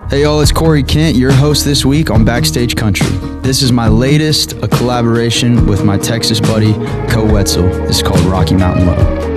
Hey y'all, it's Corey Kent, your host this week on Backstage Country. This is my latest, a collaboration with my Texas buddy, Co Wetzel. This is called Rocky Mountain Low.